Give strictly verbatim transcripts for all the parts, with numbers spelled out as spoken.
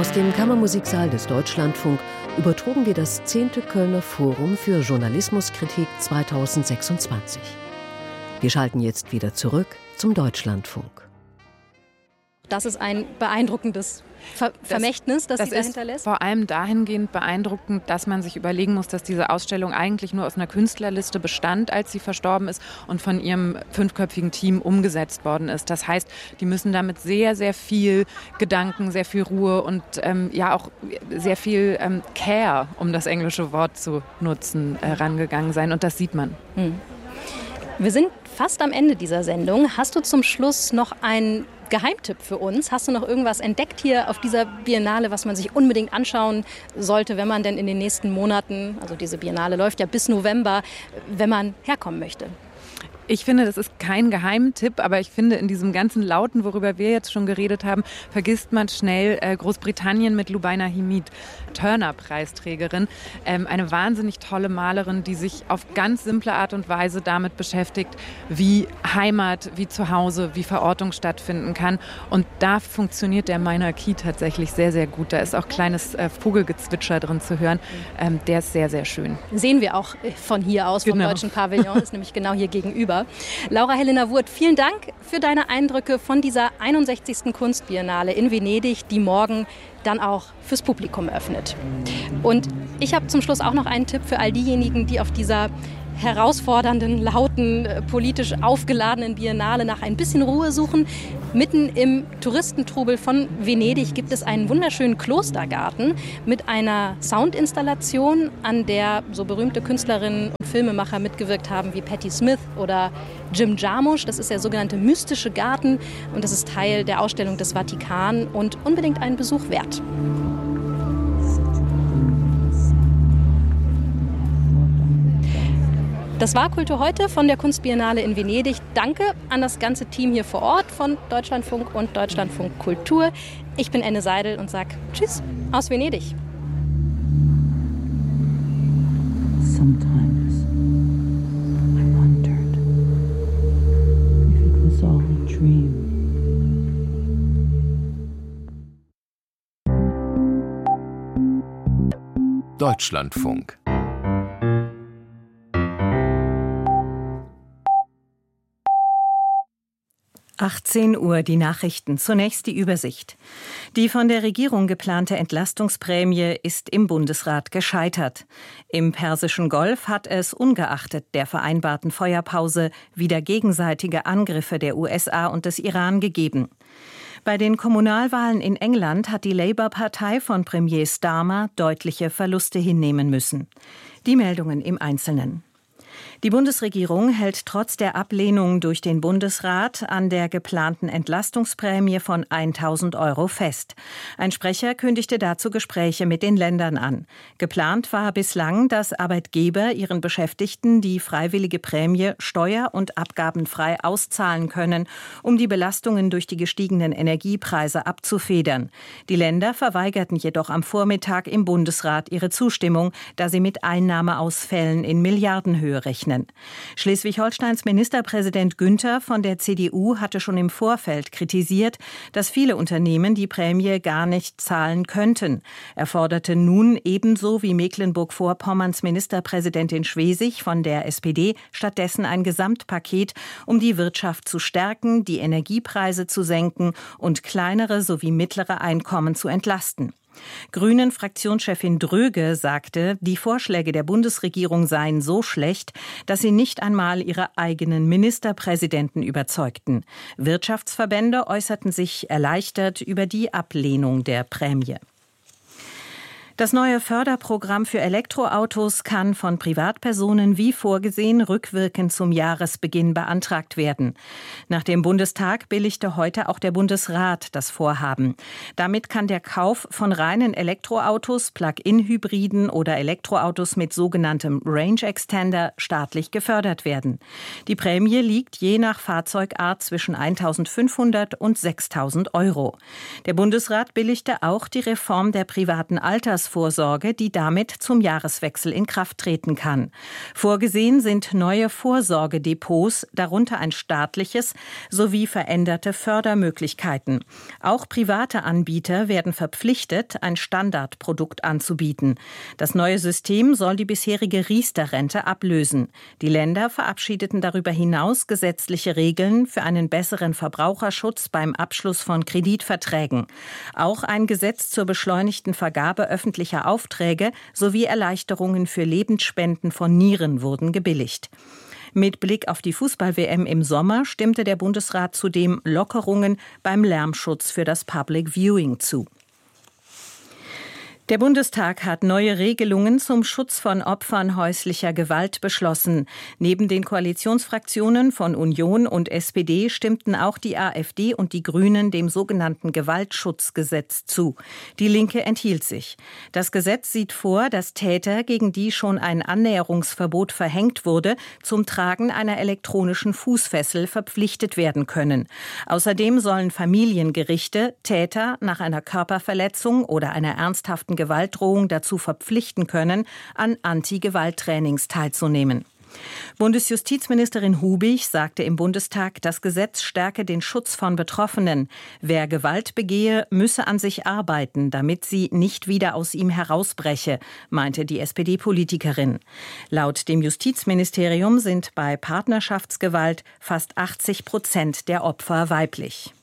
Aus dem Kammermusiksaal des Deutschlandfunk übertrugen wir das zehnte Kölner Forum für Journalismuskritik zweitausendsechsundzwanzig. Wir schalten jetzt wieder zurück zum Deutschlandfunk. Das ist ein beeindruckendes Ver- Vermächtnis, das, das sie da hinterlässt. Das ist vor allem dahingehend beeindruckend, dass man sich überlegen muss, dass diese Ausstellung eigentlich nur aus einer Künstlerliste bestand, als sie verstorben ist und von ihrem fünfköpfigen Team umgesetzt worden ist. Das heißt, die müssen damit sehr, sehr viel Gedanken, sehr viel Ruhe und ähm, ja auch sehr viel ähm, Care, um das englische Wort zu nutzen, äh, rangegangen sein. Und das sieht man. Hm. Wir sind fast am Ende dieser Sendung. Hast du zum Schluss noch einen Geheimtipp für uns? Hast du noch irgendwas entdeckt hier auf dieser Biennale, was man sich unbedingt anschauen sollte, wenn man denn in den nächsten Monaten, also diese Biennale läuft ja bis November, wenn man herkommen möchte? Ich finde, das ist kein Geheimtipp, aber ich finde, in diesem ganzen Lauten, worüber wir jetzt schon geredet haben, vergisst man schnell äh, Großbritannien mit Lubaina Himid, Turner-Preisträgerin. Ähm, eine wahnsinnig tolle Malerin, die sich auf ganz simple Art und Weise damit beschäftigt, wie Heimat, wie Zuhause, wie Verortung stattfinden kann. Und da funktioniert der Minor Key tatsächlich sehr, sehr gut. Da ist auch kleines äh, Vogelgezwitscher drin zu hören. Ähm, der ist sehr, sehr schön. Sehen wir auch von hier aus, vom genau. Deutschen Pavillon, ist nämlich genau hier gegenüber. Laura Helena Wurth, vielen Dank für deine Eindrücke von dieser einundsechzigsten Kunstbiennale in Venedig, die morgen dann auch fürs Publikum öffnet. Und ich habe zum Schluss auch noch einen Tipp für all diejenigen, die auf dieser herausfordernden, lauten, politisch aufgeladenen Biennale nach ein bisschen Ruhe suchen. Mitten im Touristentrubel von Venedig gibt es einen wunderschönen Klostergarten mit einer Soundinstallation, an der so berühmte Künstlerinnen und Filmemacher mitgewirkt haben wie Patti Smith oder Jim Jarmusch. Das ist der sogenannte mystische Garten und das ist Teil der Ausstellung des Vatikan und unbedingt einen Besuch wert. Das war Kultur heute von der Kunstbiennale in Venedig. Danke an das ganze Team hier vor Ort von Deutschlandfunk und Deutschlandfunk Kultur. Ich bin Enne Seidel und sage Tschüss aus Venedig. Sometimes I wondered if it was all a dream. Deutschlandfunk. achtzehn Uhr, die Nachrichten. Zunächst die Übersicht. Die von der Regierung geplante Entlastungsprämie ist im Bundesrat gescheitert. Im Persischen Golf hat es ungeachtet der vereinbarten Feuerpause wieder gegenseitige Angriffe der U S A und des Iran gegeben. Bei den Kommunalwahlen in England hat die Labour-Partei von Premier Starmer deutliche Verluste hinnehmen müssen. Die Meldungen im Einzelnen. Die Bundesregierung hält trotz der Ablehnung durch den Bundesrat an der geplanten Entlastungsprämie von tausend Euro fest. Ein Sprecher kündigte dazu Gespräche mit den Ländern an. Geplant war bislang, dass Arbeitgeber ihren Beschäftigten die freiwillige Prämie steuer- und abgabenfrei auszahlen können, um die Belastungen durch die gestiegenen Energiepreise abzufedern. Die Länder verweigerten jedoch am Vormittag im Bundesrat ihre Zustimmung, da sie mit Einnahmeausfällen in Milliardenhöhe rechnen. Schleswig-Holsteins Ministerpräsident Günther von der C D U hatte schon im Vorfeld kritisiert, dass viele Unternehmen die Prämie gar nicht zahlen könnten. Er forderte nun ebenso wie Mecklenburg-Vorpommerns Ministerpräsidentin Schwesig von der S P D stattdessen ein Gesamtpaket, um die Wirtschaft zu stärken, die Energiepreise zu senken und kleinere sowie mittlere Einkommen zu entlasten. Grünen-Fraktionschefin Dröge sagte, die Vorschläge der Bundesregierung seien so schlecht, dass sie nicht einmal ihre eigenen Ministerpräsidenten überzeugten. Wirtschaftsverbände äußerten sich erleichtert über die Ablehnung der Prämie. Das neue Förderprogramm für Elektroautos kann von Privatpersonen wie vorgesehen rückwirkend zum Jahresbeginn beantragt werden. Nach dem Bundestag billigte heute auch der Bundesrat das Vorhaben. Damit kann der Kauf von reinen Elektroautos, Plug-in-Hybriden oder Elektroautos mit sogenanntem Range Extender staatlich gefördert werden. Die Prämie liegt je nach Fahrzeugart zwischen eintausendfünfhundert und sechstausend Euro. Der Bundesrat billigte auch die Reform der privaten Altersvorsorge Altersvorsorge, die damit zum Jahreswechsel in Kraft treten kann. Vorgesehen sind neue Vorsorgedepots, darunter ein staatliches, sowie veränderte Fördermöglichkeiten. Auch private Anbieter werden verpflichtet, ein Standardprodukt anzubieten. Das neue System soll die bisherige Riester-Rente ablösen. Die Länder verabschiedeten darüber hinaus gesetzliche Regeln für einen besseren Verbraucherschutz beim Abschluss von Kreditverträgen. Auch ein Gesetz zur beschleunigten Vergabe öffentlicher Aufträge sowie Erleichterungen für Lebensspenden von Nieren wurden gebilligt. Mit Blick auf die Fußball-W M im Sommer stimmte der Bundesrat zudem Lockerungen beim Lärmschutz für das Public Viewing zu. Der Bundestag hat neue Regelungen zum Schutz von Opfern häuslicher Gewalt beschlossen. Neben den Koalitionsfraktionen von Union und S P D stimmten auch die AfD und die Grünen dem sogenannten Gewaltschutzgesetz zu. Die Linke enthielt sich. Das Gesetz sieht vor, dass Täter, gegen die schon ein Annäherungsverbot verhängt wurde, zum Tragen einer elektronischen Fußfessel verpflichtet werden können. Außerdem sollen Familiengerichte Täter nach einer Körperverletzung oder einer ernsthaften Gewaltdrohung dazu verpflichten können, an Anti-Gewalt-Trainings teilzunehmen. Bundesjustizministerin Hubig sagte im Bundestag, das Gesetz stärke den Schutz von Betroffenen. Wer Gewalt begehe, müsse an sich arbeiten, damit sie nicht wieder aus ihm herausbreche, meinte die S P D-Politikerin. Laut dem Justizministerium sind bei Partnerschaftsgewalt fast achtzig Prozent der Opfer weiblich.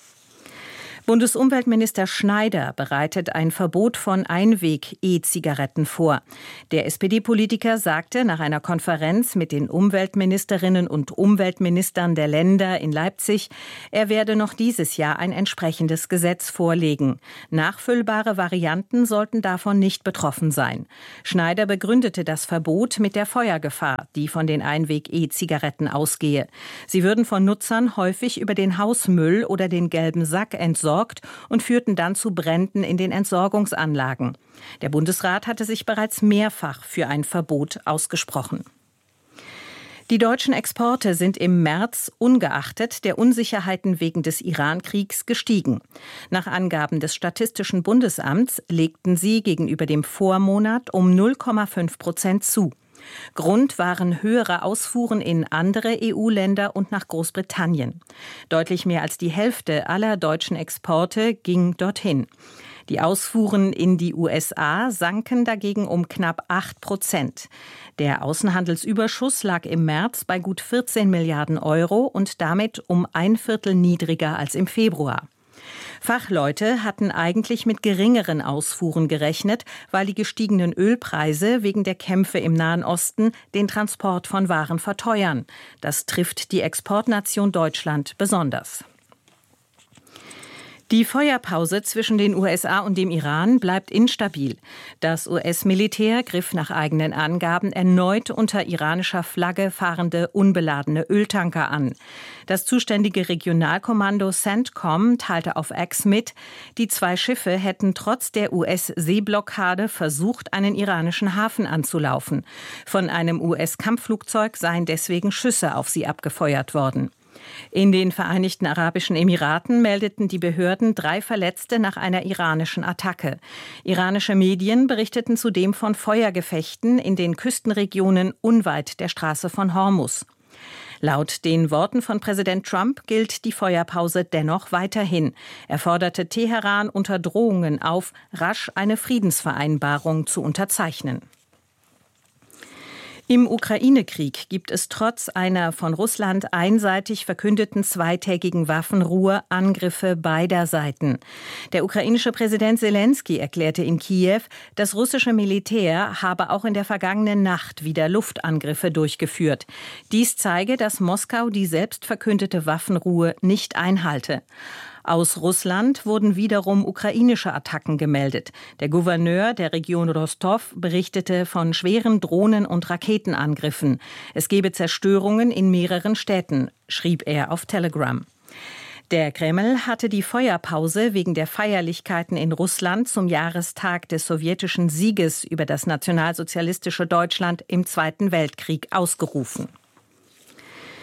Bundesumweltminister Schneider bereitet ein Verbot von Einweg-E-Zigaretten vor. Der S P D-Politiker sagte nach einer Konferenz mit den Umweltministerinnen und Umweltministern der Länder in Leipzig, er werde noch dieses Jahr ein entsprechendes Gesetz vorlegen. Nachfüllbare Varianten sollten davon nicht betroffen sein. Schneider begründete das Verbot mit der Feuergefahr, die von den Einweg-E-Zigaretten ausgehe. Sie würden von Nutzern häufig über den Hausmüll oder den gelben Sack entsorgt und führten dann zu Bränden in den Entsorgungsanlagen. Der Bundesrat hatte sich bereits mehrfach für ein Verbot ausgesprochen. Die deutschen Exporte sind im März ungeachtet der Unsicherheiten wegen des Iran-Kriegs gestiegen. Nach Angaben des Statistischen Bundesamts legten sie gegenüber dem Vormonat um null Komma fünf Prozent zu. Grund waren höhere Ausfuhren in andere E U-Länder und nach Großbritannien. Deutlich mehr als die Hälfte aller deutschen Exporte ging dorthin. Die Ausfuhren in die U S A sanken dagegen um knapp acht Prozent. Der Außenhandelsüberschuss lag im März bei gut vierzehn Milliarden Euro und damit um ein Viertel niedriger als im Februar. Fachleute hatten eigentlich mit geringeren Ausfuhren gerechnet, weil die gestiegenen Ölpreise wegen der Kämpfe im Nahen Osten den Transport von Waren verteuern. Das trifft die Exportnation Deutschland besonders. Die Feuerpause zwischen den U S A und dem Iran bleibt instabil. Das U S-Militär griff nach eigenen Angaben erneut unter iranischer Flagge fahrende unbeladene Öltanker an. Das zuständige Regionalkommando CENTCOM teilte auf X mit, die zwei Schiffe hätten trotz der U S-Seeblockade versucht, einen iranischen Hafen anzulaufen. Von einem U S-Kampfflugzeug seien deswegen Schüsse auf sie abgefeuert worden. In den Vereinigten Arabischen Emiraten meldeten die Behörden drei Verletzte nach einer iranischen Attacke. Iranische Medien berichteten zudem von Feuergefechten in den Küstenregionen unweit der Straße von Hormuz. Laut den Worten von Präsident Trump gilt die Feuerpause dennoch weiterhin. Er forderte Teheran unter Drohungen auf, rasch eine Friedensvereinbarung zu unterzeichnen. Im Ukraine-Krieg gibt es trotz einer von Russland einseitig verkündeten zweitägigen Waffenruhe Angriffe beider Seiten. Der ukrainische Präsident Selenskyj erklärte in Kiew, das russische Militär habe auch in der vergangenen Nacht wieder Luftangriffe durchgeführt. Dies zeige, dass Moskau die selbst verkündete Waffenruhe nicht einhalte. Aus Russland wurden wiederum ukrainische Attacken gemeldet. Der Gouverneur der Region Rostov berichtete von schweren Drohnen- und Raketenangriffen. Es gebe Zerstörungen in mehreren Städten, schrieb er auf Telegram. Der Kreml hatte die Feuerpause wegen der Feierlichkeiten in Russland zum Jahrestag des sowjetischen Sieges über das nationalsozialistische Deutschland im Zweiten Weltkrieg ausgerufen.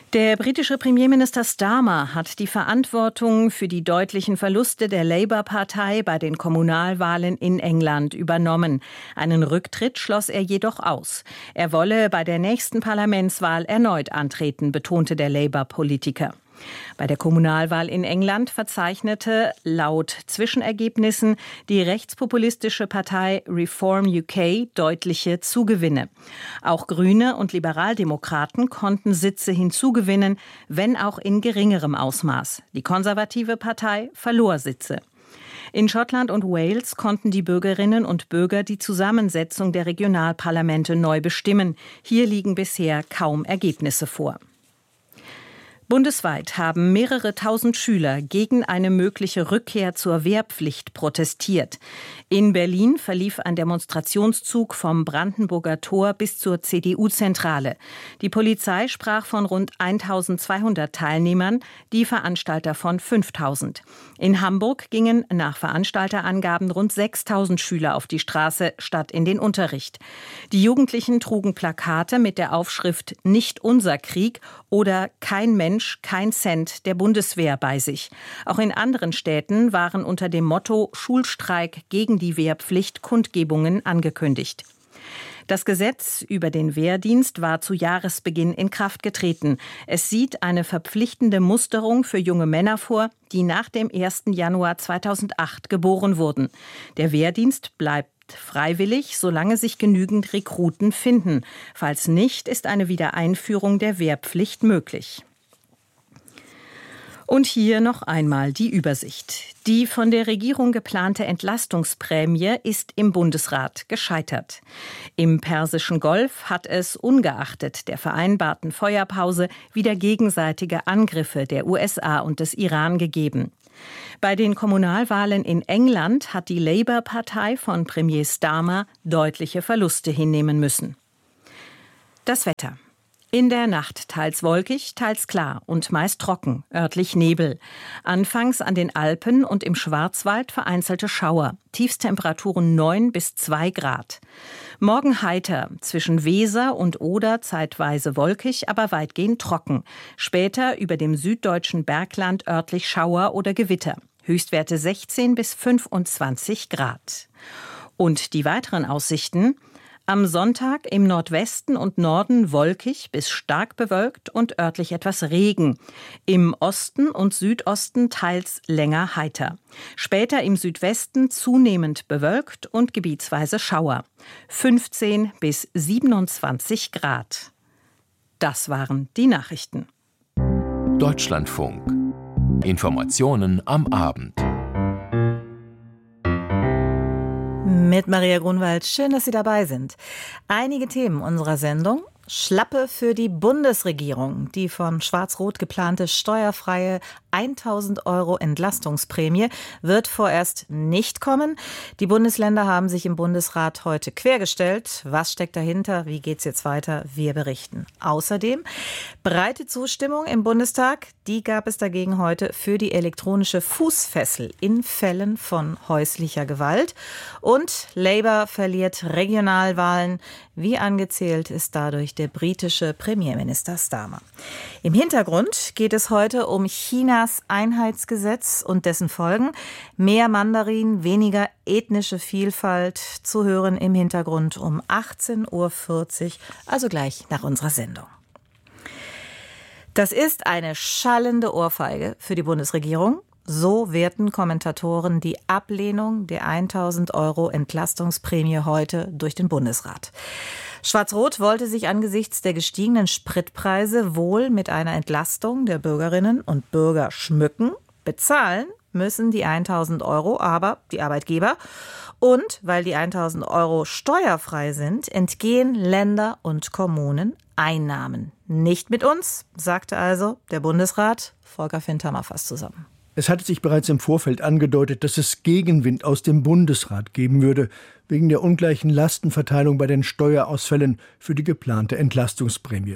Der britische Premierminister Starmer hat die Verantwortung für die deutlichen Verluste der Labour-Partei bei den Kommunalwahlen in England übernommen. Einen Rücktritt schloss er jedoch aus. Er wolle bei der nächsten Parlamentswahl erneut antreten, betonte der Labour-Politiker. Bei der Kommunalwahl in England verzeichnete laut Zwischenergebnissen die rechtspopulistische Partei Reform U K deutliche Zugewinne. Auch Grüne und Liberaldemokraten konnten Sitze hinzugewinnen, wenn auch in geringerem Ausmaß. Die konservative Partei verlor Sitze. In Schottland und Wales konnten die Bürgerinnen und Bürger die Zusammensetzung der Regionalparlamente neu bestimmen. Hier liegen bisher kaum Ergebnisse vor. Bundesweit haben mehrere tausend Schüler gegen eine mögliche Rückkehr zur Wehrpflicht protestiert. In Berlin verlief ein Demonstrationszug vom Brandenburger Tor bis zur C D U-Zentrale. Die Polizei sprach von rund eintausendzweihundert Teilnehmern, die Veranstalter von fünftausend. In Hamburg gingen nach Veranstalterangaben rund sechstausend Schüler auf die Straße statt in den Unterricht. Die Jugendlichen trugen Plakate mit der Aufschrift »Nicht unser Krieg« oder »Kein Mensch, kein Cent der Bundeswehr« bei sich. Auch in anderen Städten waren unter dem Motto »Schulstreik gegen die Wehrpflicht« Kundgebungen angekündigt. Das Gesetz über den Wehrdienst war zu Jahresbeginn in Kraft getreten. Es sieht eine verpflichtende Musterung für junge Männer vor, die nach dem ersten Januar zweitausendacht geboren wurden. Der Wehrdienst bleibt freiwillig, solange sich genügend Rekruten finden. Falls nicht, ist eine Wiedereinführung der Wehrpflicht möglich. Und hier noch einmal die Übersicht. Die von der Regierung geplante Entlastungsprämie ist im Bundesrat gescheitert. Im Persischen Golf hat es ungeachtet der vereinbarten Feuerpause wieder gegenseitige Angriffe der U S A und des Iran gegeben. Bei den Kommunalwahlen in England hat die Labour-Partei von Premier Starmer deutliche Verluste hinnehmen müssen. Das Wetter. In der Nacht teils wolkig, teils klar und meist trocken, örtlich Nebel. Anfangs an den Alpen und im Schwarzwald vereinzelte Schauer. Tiefstemperaturen neun bis zwei Grad. Morgen heiter, zwischen Weser und Oder zeitweise wolkig, aber weitgehend trocken. Später über dem süddeutschen Bergland örtlich Schauer oder Gewitter. Höchstwerte sechzehn bis fünfundzwanzig Grad. Und die weiteren Aussichten: Am Sonntag im Nordwesten und Norden wolkig bis stark bewölkt und örtlich etwas Regen. Im Osten und Südosten teils länger heiter. Später im Südwesten zunehmend bewölkt und gebietsweise Schauer. fünfzehn bis siebenundzwanzig Grad. Das waren die Nachrichten. Deutschlandfunk. Informationen am Abend. Mit Maria Grunwald. Schön, dass Sie dabei sind. Einige Themen unserer Sendung. Schlappe für die Bundesregierung. Die von Schwarz-Rot geplante steuerfreie tausend Euro Entlastungsprämie wird vorerst nicht kommen. Die Bundesländer haben sich im Bundesrat heute quergestellt. Was steckt dahinter? Wie geht's jetzt weiter? Wir berichten. Außerdem breite Zustimmung im Bundestag. Die gab es dagegen heute für die elektronische Fußfessel in Fällen von häuslicher Gewalt. Und Labour verliert Regionalwahlen. Wie angezählt ist dadurch der britische Premierminister Starmer. Im Hintergrund geht es heute um Chinas Einheitsgesetz und dessen Folgen. Mehr Mandarin, weniger ethnische Vielfalt, zu hören im Hintergrund um achtzehn Uhr vierzig, also gleich nach unserer Sendung. Das ist eine schallende Ohrfeige für die Bundesregierung. So werten Kommentatoren die Ablehnung der tausend Euro Entlastungsprämie heute durch den Bundesrat. Schwarz-Rot wollte sich angesichts der gestiegenen Spritpreise wohl mit einer Entlastung der Bürgerinnen und Bürger schmücken. Bezahlen müssen die tausend Euro aber die Arbeitgeber. Und weil die tausend Euro steuerfrei sind, entgehen Länder und Kommunen Einnahmen. Nicht mit uns, sagte also der Bundesrat. Volker Fintamer fasst zusammen. Es hatte sich bereits im Vorfeld angedeutet, dass es Gegenwind aus dem Bundesrat geben würde, wegen der ungleichen Lastenverteilung bei den Steuerausfällen für die geplante Entlastungsprämie.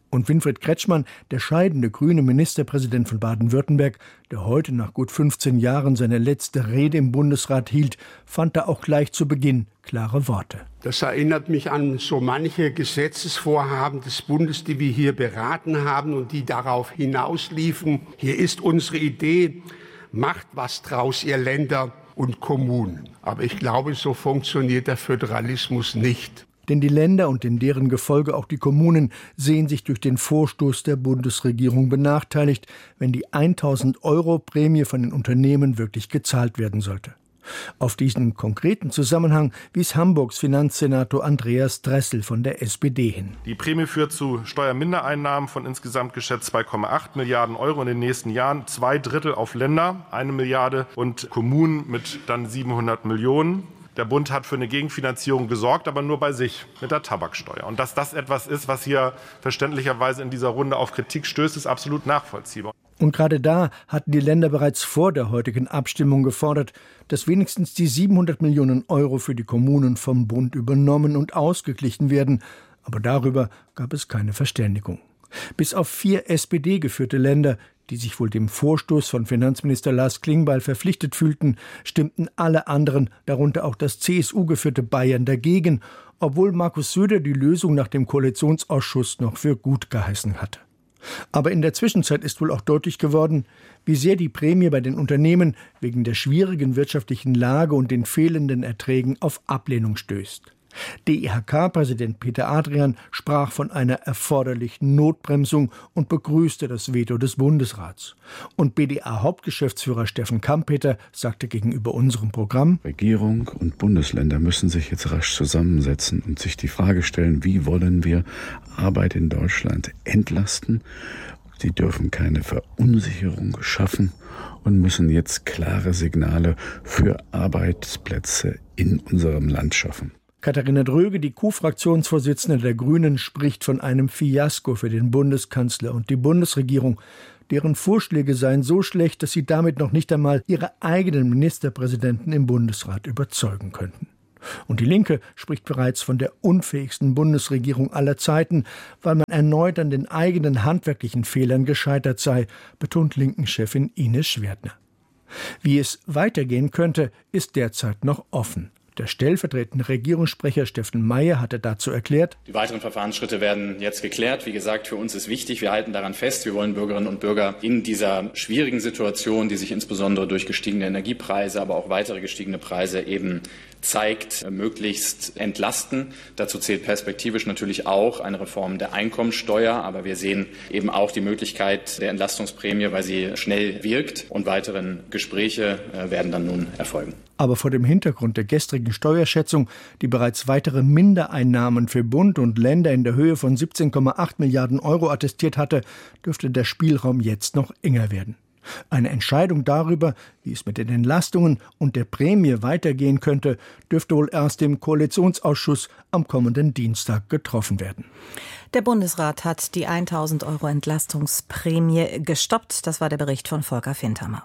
Und Winfried Kretschmann, der scheidende grüne Ministerpräsident von Baden-Württemberg, der heute nach gut fünfzehn Jahren seine letzte Rede im Bundesrat hielt, fand da auch gleich zu Beginn klare Worte. Das erinnert mich an so manche Gesetzesvorhaben des Bundes, die wir hier beraten haben und die darauf hinausliefen. Hier ist unsere Idee, macht was draus, ihr Länder und Kommunen. Aber ich glaube, so funktioniert der Föderalismus nicht. Denn die Länder und in deren Gefolge auch die Kommunen sehen sich durch den Vorstoß der Bundesregierung benachteiligt, wenn die tausend Euro Prämie von den Unternehmen wirklich gezahlt werden sollte. Auf diesen konkreten Zusammenhang wies Hamburgs Finanzsenator Andreas Dressel von der S P D hin. Die Prämie führt zu Steuermindereinnahmen von insgesamt geschätzt zwei Komma acht Milliarden Euro in den nächsten Jahren. Zwei Drittel auf Länder, eine Milliarde und Kommunen mit dann siebenhundert Millionen. Der Bund hat für eine Gegenfinanzierung gesorgt, aber nur bei sich mit der Tabaksteuer. Und dass das etwas ist, was hier verständlicherweise in dieser Runde auf Kritik stößt, ist absolut nachvollziehbar. Und gerade da hatten die Länder bereits vor der heutigen Abstimmung gefordert, dass wenigstens die siebenhundert Millionen Euro für die Kommunen vom Bund übernommen und ausgeglichen werden. Aber darüber gab es keine Verständigung. Bis auf vier S P D-geführte Länder, die sich wohl dem Vorstoß von Finanzminister Lars Klingbeil verpflichtet fühlten, stimmten alle anderen, darunter auch das C S U-geführte Bayern, dagegen, obwohl Markus Söder die Lösung nach dem Koalitionsausschuss noch für gut geheißen hatte. Aber in der Zwischenzeit ist wohl auch deutlich geworden, wie sehr die Prämie bei den Unternehmen wegen der schwierigen wirtschaftlichen Lage und den fehlenden Erträgen auf Ablehnung stößt. D I H K-Präsident Peter Adrian sprach von einer erforderlichen Notbremsung und begrüßte das Veto des Bundesrats. Und B D A-Hauptgeschäftsführer Steffen Kampeter sagte gegenüber unserem Programm: Regierung und Bundesländer müssen sich jetzt rasch zusammensetzen und sich die Frage stellen, wie wollen wir Arbeit in Deutschland entlasten? Sie dürfen keine Verunsicherung schaffen und müssen jetzt klare Signale für Arbeitsplätze in unserem Land schaffen. Katharina Dröge, die Co-Fraktionsvorsitzende der Grünen, spricht von einem Fiasko für den Bundeskanzler und die Bundesregierung. Deren Vorschläge seien so schlecht, dass sie damit noch nicht einmal ihre eigenen Ministerpräsidenten im Bundesrat überzeugen könnten. Und die Linke spricht bereits von der unfähigsten Bundesregierung aller Zeiten, weil man erneut an den eigenen handwerklichen Fehlern gescheitert sei, betont Linken-Chefin Ines Schwertner. Wie es weitergehen könnte, ist derzeit noch offen. Der stellvertretende Regierungssprecher Steffen Mayer hatte dazu erklärt: Die weiteren Verfahrensschritte werden jetzt geklärt. Wie gesagt, für uns ist wichtig, wir halten daran fest, wir wollen Bürgerinnen und Bürger in dieser schwierigen Situation, die sich insbesondere durch gestiegene Energiepreise, aber auch weitere gestiegene Preise eben zeigt, möglichst entlasten. Dazu zählt perspektivisch natürlich auch eine Reform der Einkommensteuer, aber wir sehen eben auch die Möglichkeit der Entlastungsprämie, weil sie schnell wirkt, und weiteren Gespräche werden dann nun erfolgen. Aber vor dem Hintergrund der gestrigen Steuerschätzung, die bereits weitere Mindereinnahmen für Bund und Länder in der Höhe von siebzehn Komma acht Milliarden Euro attestiert hatte, dürfte der Spielraum jetzt noch enger werden. Eine Entscheidung darüber, wie es mit den Entlastungen und der Prämie weitergehen könnte, dürfte wohl erst im Koalitionsausschuss am kommenden Dienstag getroffen werden. Der Bundesrat hat die tausend Euro Entlastungsprämie gestoppt. Das war der Bericht von Volker Findhammer.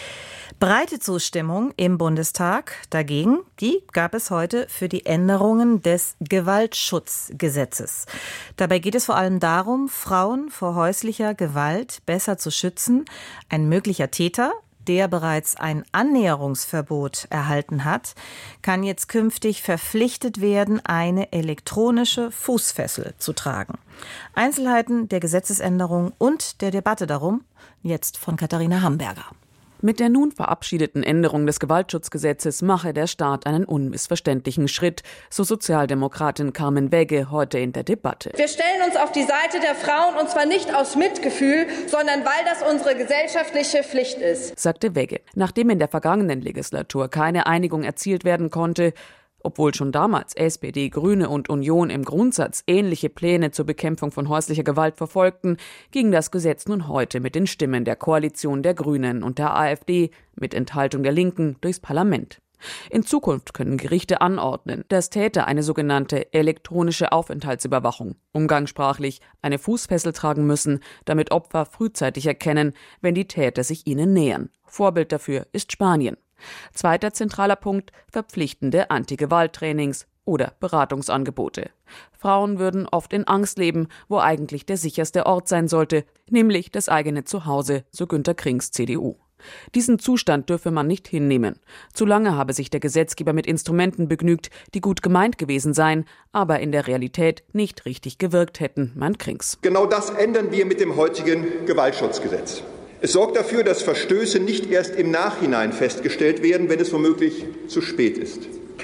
Breite Zustimmung im Bundestag dagegen, die gab es heute für die Änderungen des Gewaltschutzgesetzes. Dabei geht es vor allem darum, Frauen vor häuslicher Gewalt besser zu schützen. Ein möglicher Täter, der bereits ein Annäherungsverbot erhalten hat, kann jetzt künftig verpflichtet werden, eine elektronische Fußfessel zu tragen. Einzelheiten der Gesetzesänderung und der Debatte darum jetzt von Katharina Hamburger. Mit der nun verabschiedeten Änderung des Gewaltschutzgesetzes mache der Staat einen unmissverständlichen Schritt, so Sozialdemokratin Carmen Wegge heute in der Debatte. Wir stellen uns auf die Seite der Frauen, und zwar nicht aus Mitgefühl, sondern weil das unsere gesellschaftliche Pflicht ist, sagte Wegge. Nachdem in der vergangenen Legislatur keine Einigung erzielt werden konnte, obwohl schon damals S P D, Grüne und Union im Grundsatz ähnliche Pläne zur Bekämpfung von häuslicher Gewalt verfolgten, ging das Gesetz nun heute mit den Stimmen der Koalition der Grünen und der AfD mit Enthaltung der Linken durchs Parlament. In Zukunft können Gerichte anordnen, dass Täter eine sogenannte elektronische Aufenthaltsüberwachung, umgangssprachlich eine Fußfessel tragen müssen, damit Opfer frühzeitig erkennen, wenn die Täter sich ihnen nähern. Vorbild dafür ist Spanien. Zweiter zentraler Punkt: verpflichtende Anti-Gewalt-Trainings oder Beratungsangebote. Frauen würden oft in Angst leben, wo eigentlich der sicherste Ort sein sollte, nämlich das eigene Zuhause, so Günter Krings, C D U. Diesen Zustand dürfe man nicht hinnehmen. Zu lange habe sich der Gesetzgeber mit Instrumenten begnügt, die gut gemeint gewesen seien, aber in der Realität nicht richtig gewirkt hätten, meint Krings. Genau das ändern wir mit dem heutigen Gewaltschutzgesetz. Es sorgt dafür, dass Verstöße nicht erst im Nachhinein festgestellt werden, wenn es womöglich zu spät ist.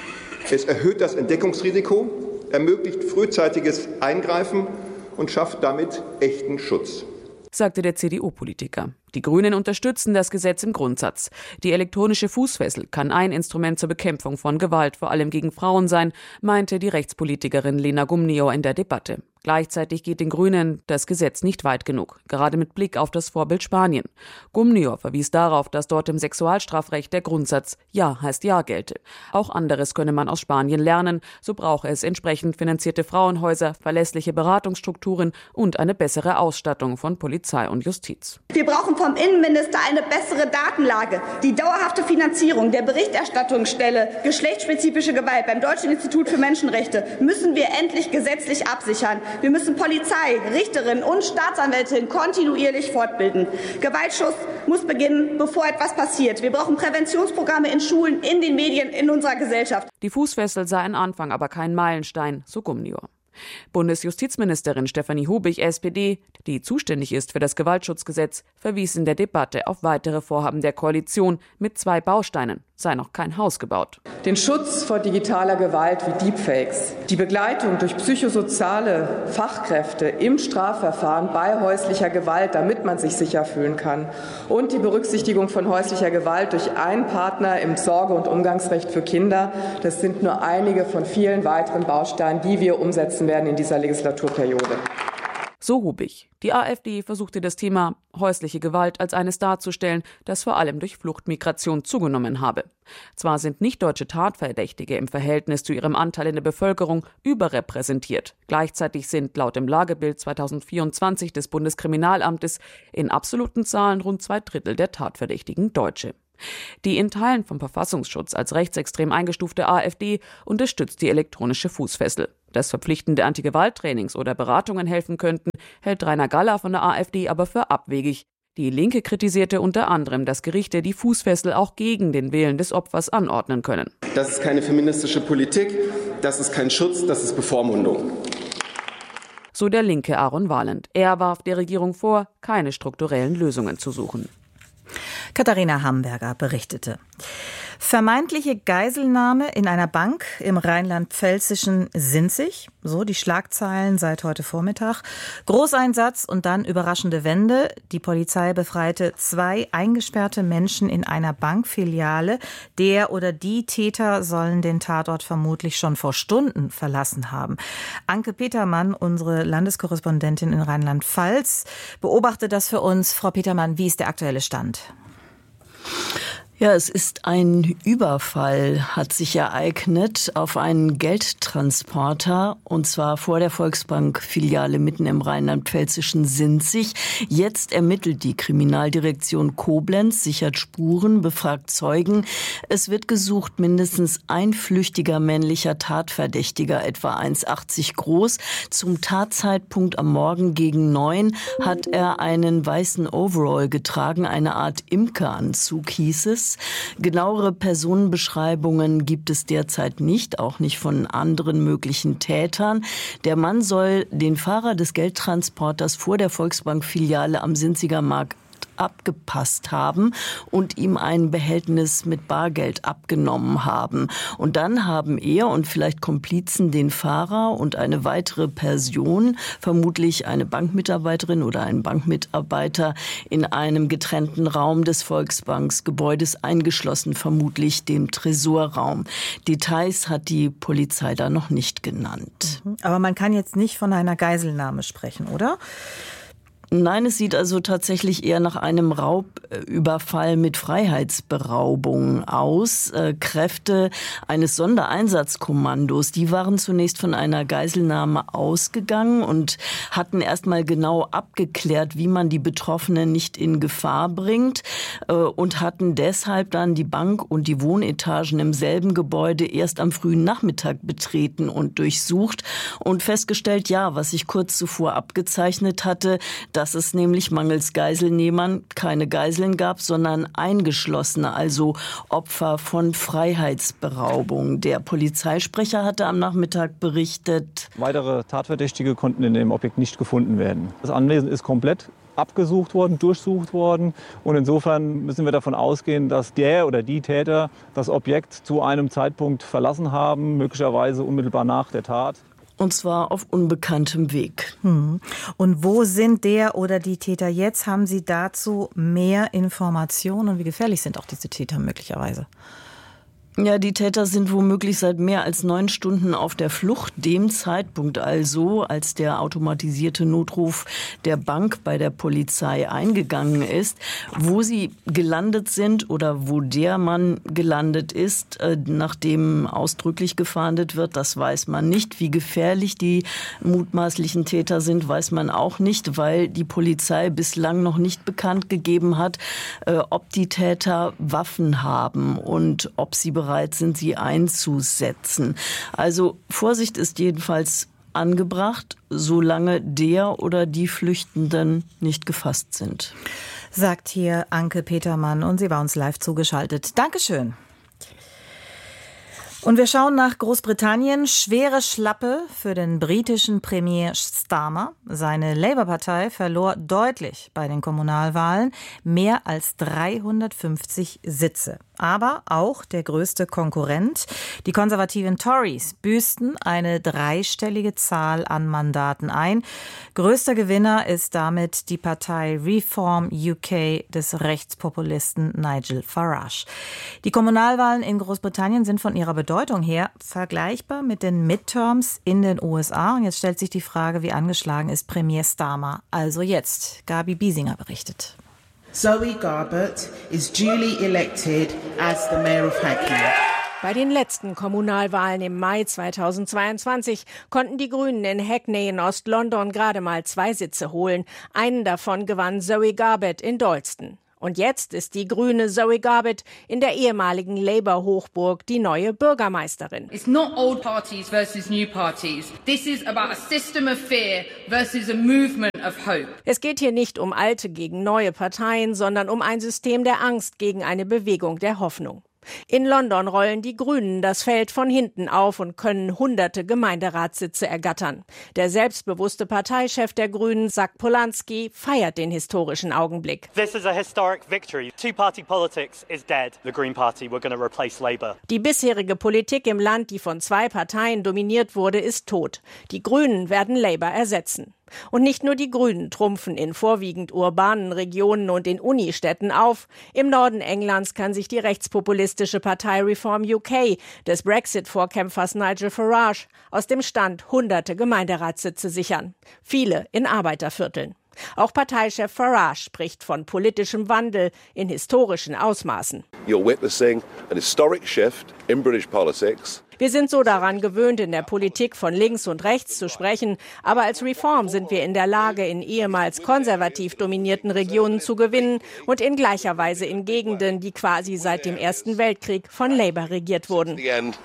Es erhöht das Entdeckungsrisiko, ermöglicht frühzeitiges Eingreifen und schafft damit echten Schutz, sagte der C D U-Politiker. Die Grünen unterstützen das Gesetz im Grundsatz. Die elektronische Fußfessel kann ein Instrument zur Bekämpfung von Gewalt, vor allem gegen Frauen, sein, meinte die Rechtspolitikerin Lena Gumnior in der Debatte. Gleichzeitig geht den Grünen das Gesetz nicht weit genug, gerade mit Blick auf das Vorbild Spanien. Gumnior verwies darauf, dass dort im Sexualstrafrecht der Grundsatz Ja heißt Ja gelte. Auch anderes könne man aus Spanien lernen, so brauche es entsprechend finanzierte Frauenhäuser, verlässliche Beratungsstrukturen und eine bessere Ausstattung von Polizei und Justiz. Wir brauchen vom Innenminister eine bessere Datenlage, die dauerhafte Finanzierung der Berichterstattungsstelle geschlechtsspezifische Gewalt beim Deutschen Institut für Menschenrechte müssen wir endlich gesetzlich absichern. Wir müssen Polizei, Richterinnen und Staatsanwältinnen kontinuierlich fortbilden. Gewaltschutz muss beginnen, bevor etwas passiert. Wir brauchen Präventionsprogramme in Schulen, in den Medien, in unserer Gesellschaft. Die Fußfessel sei ein Anfang, aber kein Meilenstein, so Gumnior. Bundesjustizministerin Stefanie Hubig, S P D, die zuständig ist für das Gewaltschutzgesetz, verwies in der Debatte auf weitere Vorhaben der Koalition mit zwei Bausteinen. Sei noch kein Haus gebaut. Den Schutz vor digitaler Gewalt wie Deepfakes, die Begleitung durch psychosoziale Fachkräfte im Strafverfahren bei häuslicher Gewalt, damit man sich sicher fühlen kann, und die Berücksichtigung von häuslicher Gewalt durch einen Partner im Sorge- und Umgangsrecht für Kinder. Das sind nur einige von vielen weiteren Bausteinen, die wir umsetzen werden in dieser Legislaturperiode. So Hubig. Die AfD versuchte das Thema häusliche Gewalt als eines darzustellen, das vor allem durch Fluchtmigration zugenommen habe. Zwar sind nicht-deutsche Tatverdächtige im Verhältnis zu ihrem Anteil in der Bevölkerung überrepräsentiert. Gleichzeitig sind laut dem Lagebild zweitausendvierundzwanzig des Bundeskriminalamtes in absoluten Zahlen rund zwei Drittel der Tatverdächtigen Deutsche. Die in Teilen vom Verfassungsschutz als rechtsextrem eingestufte AfD unterstützt die elektronische Fußfessel. Dass verpflichtende Antigewalttrainings oder Beratungen helfen könnten, hält Rainer Galler von der AfD aber für abwegig. Die Linke kritisierte unter anderem, dass Gerichte die Fußfessel auch gegen den Willen des Opfers anordnen können. Das ist keine feministische Politik, das ist kein Schutz, das ist Bevormundung. So der Linke Aaron Wahland. Er warf der Regierung vor, keine strukturellen Lösungen zu suchen. Katharina Hamburger berichtete. Vermeintliche Geiselnahme in einer Bank im rheinland-pfälzischen Sinzig, so die Schlagzeilen seit heute Vormittag. Großeinsatz und dann überraschende Wende. Die Polizei befreite zwei eingesperrte Menschen in einer Bankfiliale. Der oder die Täter sollen den Tatort vermutlich schon vor Stunden verlassen haben. Anke Petermann, unsere Landeskorrespondentin in Rheinland-Pfalz, beobachtet das für uns. Frau Petermann, wie ist der aktuelle Stand? Ja, es ist ein Überfall, hat sich ereignet auf einen Geldtransporter, und zwar vor der Volksbank-Filiale mitten im rheinland-pfälzischen Sinzig. Jetzt ermittelt die Kriminaldirektion Koblenz, sichert Spuren, befragt Zeugen. Es wird gesucht, mindestens ein flüchtiger männlicher Tatverdächtiger, etwa eins Komma achtzig groß. Zum Tatzeitpunkt am Morgen gegen neun hat er einen weißen Overall getragen, eine Art Imkeranzug hieß es. Genauere Personenbeschreibungen gibt es derzeit nicht, auch nicht von anderen möglichen Tätern. Der Mann soll den Fahrer des Geldtransporters vor der Volksbank-Filiale am Sinziger Markt abgepasst haben und ihm ein Behältnis mit Bargeld abgenommen haben. Und dann haben er und vielleicht Komplizen den Fahrer und eine weitere Person, vermutlich eine Bankmitarbeiterin oder ein Bankmitarbeiter, in einem getrennten Raum des Volksbanksgebäudes eingeschlossen, vermutlich dem Tresorraum. Details hat die Polizei da noch nicht genannt. Aber man kann jetzt nicht von einer Geiselnahme sprechen, oder? Nein, es sieht also tatsächlich eher nach einem Raubüberfall mit Freiheitsberaubung aus. Äh, Kräfte eines Sondereinsatzkommandos, die waren zunächst von einer Geiselnahme ausgegangen und hatten erstmal genau abgeklärt, wie man die Betroffenen nicht in Gefahr bringt, äh, und hatten deshalb dann die Bank und die Wohnetagen im selben Gebäude erst am frühen Nachmittag betreten und durchsucht und festgestellt, ja, was sich kurz zuvor abgezeichnet hatte, dass es nämlich mangels Geiselnehmern keine Geiseln gab, sondern Eingeschlossene, also Opfer von Freiheitsberaubung. Der Polizeisprecher hatte am Nachmittag berichtet: Weitere Tatverdächtige konnten in dem Objekt nicht gefunden werden. Das Anwesen ist komplett abgesucht worden, durchsucht worden. Und insofern müssen wir davon ausgehen, dass der oder die Täter das Objekt zu einem Zeitpunkt verlassen haben, möglicherweise unmittelbar nach der Tat. Und zwar auf unbekanntem Weg. Hm. Und wo sind der oder die Täter jetzt? Haben Sie dazu mehr Informationen? Und wie gefährlich sind auch diese Täter möglicherweise? Ja, die Täter sind womöglich seit mehr als neun Stunden auf der Flucht. Dem Zeitpunkt also, als der automatisierte Notruf der Bank bei der Polizei eingegangen ist. Wo sie gelandet sind oder wo der Mann gelandet ist, nachdem ausdrücklich gefahndet wird, das weiß man nicht. Wie gefährlich die mutmaßlichen Täter sind, weiß man auch nicht, weil die Polizei bislang noch nicht bekannt gegeben hat, ob die Täter Waffen haben und ob sie bereit sind, sie einzusetzen. Also Vorsicht ist jedenfalls angebracht, solange der oder die Flüchtenden nicht gefasst sind. Sagt hier Anke Petermann und sie war uns live zugeschaltet. Dankeschön. Und wir schauen nach Großbritannien. Schwere Schlappe für den britischen Premier Starmer. Seine Labour-Partei verlor deutlich bei den Kommunalwahlen, mehr als dreihundertfünfzig Sitze. Aber auch der größte Konkurrent, die konservativen Tories, büßten eine dreistellige Zahl an Mandaten ein. Größter Gewinner ist damit die Partei Reform U K des Rechtspopulisten Nigel Farage. Die Kommunalwahlen in Großbritannien sind von ihrer Bedeutung her vergleichbar mit den Midterms in den U S A. Und jetzt stellt sich die Frage, wie angeschlagen ist Premier Starmer. Also jetzt, Gabi Biesinger berichtet. Zoe Garbett is duly elected as the Mayor of Hackney. Bei den letzten Kommunalwahlen im Mai zweitausendzweiundzwanzig konnten die Grünen in Hackney in Ost-London gerade mal zwei Sitze holen. Einen davon gewann Zoe Garbett in Dalston. Und jetzt ist die grüne Zoe Garbett in der ehemaligen Labour-Hochburg die neue Bürgermeisterin. It's not old parties versus new parties. This is about a system of fear versus a movement of hope. Es geht hier nicht um alte gegen neue Parteien, sondern um ein System der Angst gegen eine Bewegung der Hoffnung. In London rollen die Grünen das Feld von hinten auf und können hunderte Gemeinderatssitze ergattern. Der selbstbewusste Parteichef der Grünen, Zac Polanski, feiert den historischen Augenblick. This is a historic victory. Two-party politics is dead. The Green Party, we're going to replace Labour. Die bisherige Politik im Land, die von zwei Parteien dominiert wurde, ist tot. Die Grünen werden Labour ersetzen. Und nicht nur die Grünen trumpfen in vorwiegend urbanen Regionen und in Unistädten auf. Im Norden Englands kann sich die rechtspopulistische Partei Reform U K des Brexit-Vorkämpfers Nigel Farage aus dem Stand hunderte Gemeinderatssitze sichern. Viele in Arbeitervierteln. Auch Parteichef Farage spricht von politischem Wandel in historischen Ausmaßen. You're witnessing an historic shift in British politics. Wir sind so daran gewöhnt, in der Politik von links und rechts zu sprechen. Aber als Reform sind wir in der Lage, in ehemals konservativ dominierten Regionen zu gewinnen und in gleicher Weise in Gegenden, die quasi seit dem Ersten Weltkrieg von Labour regiert wurden.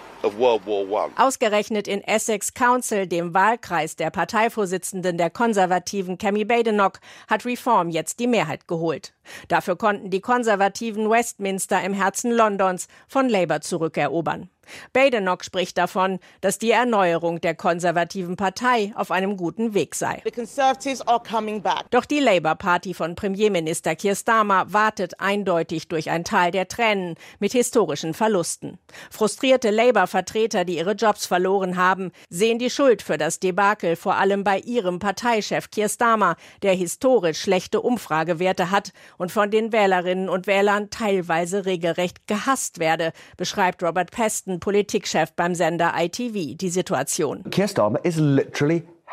Ausgerechnet in Essex Council, dem Wahlkreis der Parteivorsitzenden der Konservativen Kemi Badenoch, hat Reform jetzt die Mehrheit geholt. Dafür konnten die Konservativen Westminster im Herzen Londons von Labour zurückerobern. Badenoch spricht davon, dass die Erneuerung der konservativen Partei auf einem guten Weg sei. Doch die Labour-Party von Premierminister Keir Starmer wartet eindeutig durch ein Tal der Tränen mit historischen Verlusten. Frustrierte Labour-Vertreter, die ihre Jobs verloren haben, sehen die Schuld für das Debakel vor allem bei ihrem Parteichef Keir Starmer, der historisch schlechte Umfragewerte hat und von den Wählerinnen und Wählern teilweise regelrecht gehasst werde, beschreibt Robert Peston, Politikchef beim Sender I T V, die Situation. Keir Starmer is literally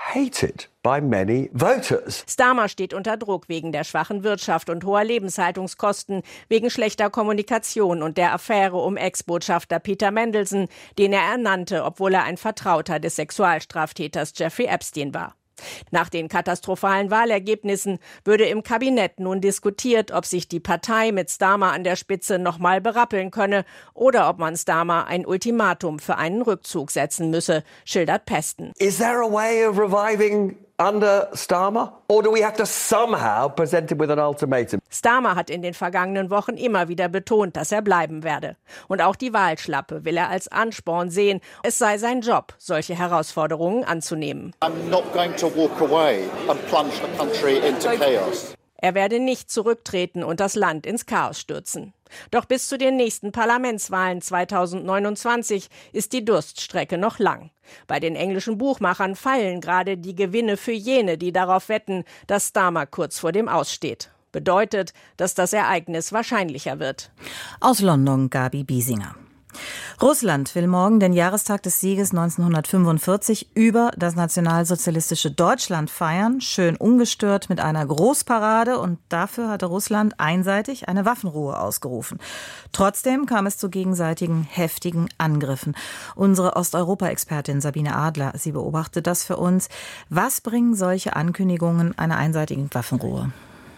hated by many voters. Starmer steht unter Druck wegen der schwachen Wirtschaft und hoher Lebenshaltungskosten, wegen schlechter Kommunikation und der Affäre um Ex-Botschafter Peter Mandelson, den er ernannte, obwohl er ein Vertrauter des Sexualstraftäters Jeffrey Epstein war. Nach den katastrophalen Wahlergebnissen würde im Kabinett nun diskutiert, ob sich die Partei mit Starmer an der Spitze nochmal berappeln könne oder ob man Starmer ein Ultimatum für einen Rückzug setzen müsse, schildert Peston. Is there a way of reviving under Starmer? Or do we have to somehow present him with an ultimatum? Starmer hat in den vergangenen Wochen immer wieder betont, dass er bleiben werde. Und auch die Wahlschlappe will er als Ansporn sehen. Es sei sein Job, solche Herausforderungen anzunehmen. I'm not going to walk away and plunge the country into chaos. Er werde nicht zurücktreten und das Land ins Chaos stürzen. Doch bis zu den nächsten Parlamentswahlen zweitausendneunundzwanzig ist die Durststrecke noch lang. Bei den englischen Buchmachern fallen gerade die Gewinne für jene, die darauf wetten, dass Starmer kurz vor dem Aus steht. Bedeutet, dass das Ereignis wahrscheinlicher wird. Aus London, Gabi Biesinger. Russland will morgen den Jahrestag des Sieges neunzehnhundertfünfundvierzig über das nationalsozialistische Deutschland feiern, schön ungestört mit einer Großparade, und dafür hatte Russland einseitig eine Waffenruhe ausgerufen. Trotzdem kam es zu gegenseitigen heftigen Angriffen. Unsere Osteuropa-Expertin Sabine Adler, sie beobachtet das für uns. Was bringen solche Ankündigungen einer einseitigen Waffenruhe?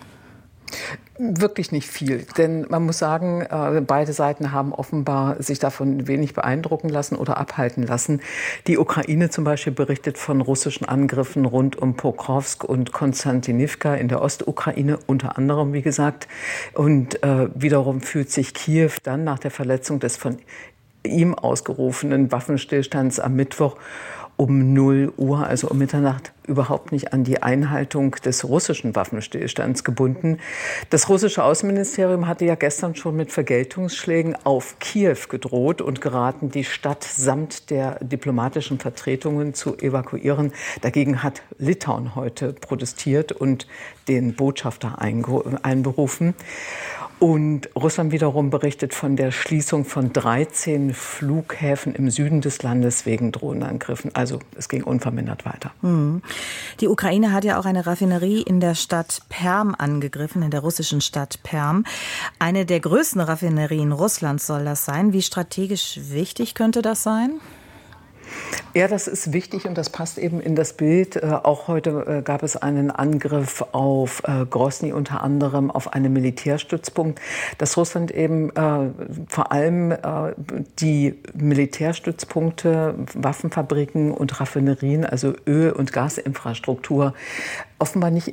Wirklich nicht viel, denn man muss sagen, beide Seiten haben offenbar sich davon wenig beeindrucken lassen oder abhalten lassen. Die Ukraine zum Beispiel berichtet von russischen Angriffen rund um Pokrovsk und Konstantinivka in der Ostukraine, unter anderem, wie gesagt. Und äh, wiederum fühlt sich Kiew dann nach der Verletzung des von ihm ausgerufenen Waffenstillstands am Mittwoch um null Uhr, also um Mitternacht, überhaupt nicht an die Einhaltung des russischen Waffenstillstands gebunden. Das russische Außenministerium hatte ja gestern schon mit Vergeltungsschlägen auf Kiew gedroht und geraten, die Stadt samt der diplomatischen Vertretungen zu evakuieren. Dagegen hat Litauen heute protestiert und den Botschafter einberufen. Und Russland wiederum berichtet von der Schließung von dreizehn Flughäfen im Süden des Landes wegen Drohnenangriffen. Also es ging unvermindert weiter. Hm. Die Ukraine hat ja auch eine Raffinerie in der Stadt Perm angegriffen, in der russischen Stadt Perm. Eine der größten Raffinerien Russlands soll das sein. Wie strategisch wichtig könnte das sein? Ja, das ist wichtig und das passt eben in das Bild. Äh, auch heute äh, gab es einen Angriff auf äh, Grosny, unter anderem auf einen Militärstützpunkt, dass Russland eben äh, vor allem äh, die Militärstützpunkte, Waffenfabriken und Raffinerien, also Öl- und Gasinfrastruktur, offenbar nicht